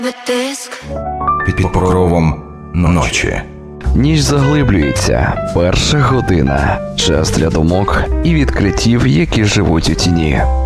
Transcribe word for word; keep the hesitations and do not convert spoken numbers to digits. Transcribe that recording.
Під покровом ночі. Ніч заглиблюється. Перша година. Час для думок і відкриттів, які живуть у тіні.